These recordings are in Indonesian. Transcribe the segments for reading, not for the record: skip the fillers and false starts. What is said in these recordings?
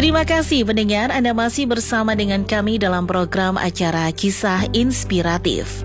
Terima kasih pendengar, Anda masih bersama dengan kami dalam program acara Kisah Inspiratif.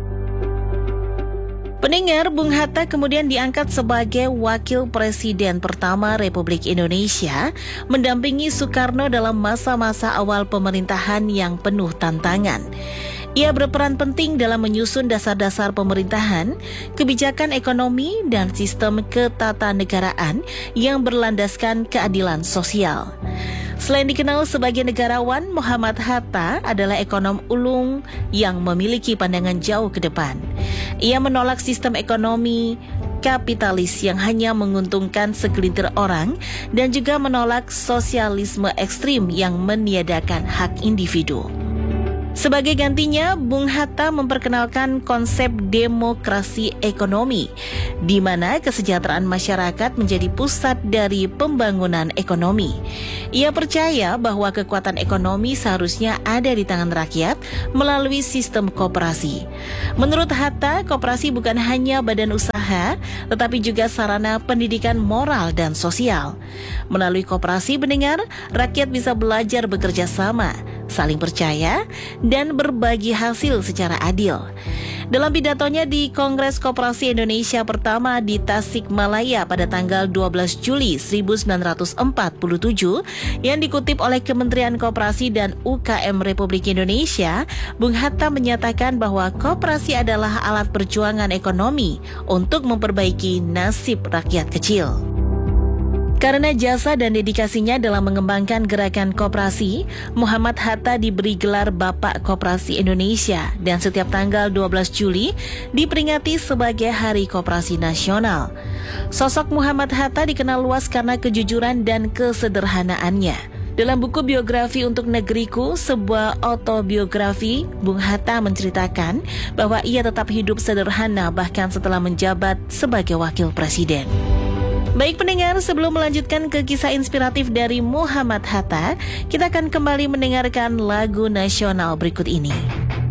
Pendengar, Bung Hatta kemudian diangkat sebagai Wakil Presiden pertama Republik Indonesia, mendampingi Soekarno dalam masa-masa awal pemerintahan yang penuh tantangan. Ia berperan penting dalam menyusun dasar-dasar pemerintahan, kebijakan ekonomi, dan sistem ketatanegaraan yang berlandaskan keadilan sosial. Selain dikenal sebagai negarawan, Muhammad Hatta adalah ekonom ulung yang memiliki pandangan jauh ke depan. Ia menolak sistem ekonomi kapitalis yang hanya menguntungkan segelintir orang dan juga menolak sosialisme ekstrim yang meniadakan hak individu. Sebagai gantinya, Bung Hatta memperkenalkan konsep demokrasi ekonomi, di mana kesejahteraan masyarakat menjadi pusat dari pembangunan ekonomi. Ia percaya bahwa kekuatan ekonomi seharusnya ada di tangan rakyat melalui sistem koperasi. Menurut Hatta, koperasi bukan hanya badan usaha, tetapi juga sarana pendidikan moral dan sosial. Melalui koperasi, pendengar, rakyat bisa belajar bekerja sama, saling percaya, dan berbagi hasil secara adil. Dalam pidatonya di Kongres Koperasi Indonesia pertama di Tasikmalaya pada tanggal 12 Juli 1947 yang dikutip oleh Kementerian Koperasi dan UKM Republik Indonesia, Bung Hatta menyatakan bahwa koperasi adalah alat perjuangan ekonomi untuk memperbaiki nasib rakyat kecil. Karena jasa dan dedikasinya dalam mengembangkan gerakan koperasi, Muhammad Hatta diberi gelar Bapak Koperasi Indonesia dan setiap tanggal 12 Juli diperingati sebagai Hari Koperasi Nasional. Sosok Muhammad Hatta dikenal luas karena kejujuran dan kesederhanaannya. Dalam buku Biografi untuk Negeriku, sebuah autobiografi, Bung Hatta menceritakan bahwa ia tetap hidup sederhana bahkan setelah menjabat sebagai Wakil Presiden. Baik pendengar, sebelum melanjutkan ke kisah inspiratif dari Muhammad Hatta, kita akan kembali mendengarkan lagu nasional berikut ini.